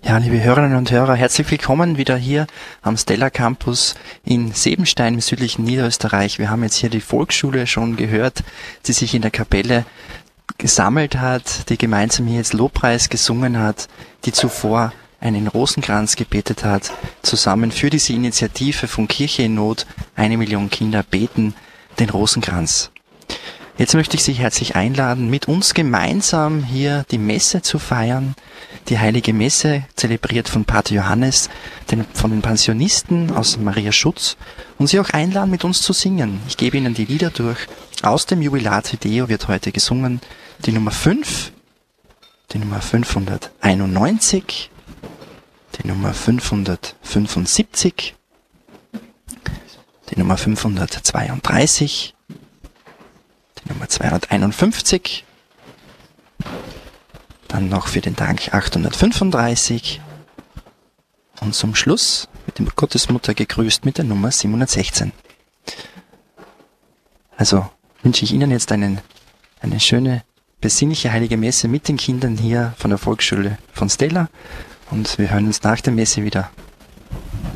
Ja, liebe Hörerinnen und Hörer, herzlich willkommen wieder hier am Stella Campus in Sebenstein im südlichen Niederösterreich. Wir haben jetzt hier die Volksschule schon gehört, die sich in der Kapelle gesammelt hat, die gemeinsam hier jetzt Lobpreis gesungen hat, die zuvor einen Rosenkranz gebetet hat, zusammen für diese Initiative von Kirche in Not, 1 Million Kinder beten den Rosenkranz. Jetzt möchte ich Sie herzlich einladen, mit uns gemeinsam hier die Messe zu feiern. Die Heilige Messe, zelebriert von Pater Johannes, von den Pensionisten aus Maria Schutz, und Sie auch einladen, mit uns zu singen. Ich gebe Ihnen die Lieder durch. Aus dem Jubilat Deo wird heute gesungen die Nummer 5, die Nummer 591, die Nummer 575, die Nummer 532, die Nummer 251, dann noch für den Dank 835 und zum Schluss wird die Gottesmutter gegrüßt mit der Nummer 716. Also wünsche ich Ihnen jetzt eine schöne, besinnliche Heilige Messe mit den Kindern hier von der Volksschule von Stella, und wir hören uns nach der Messe wieder.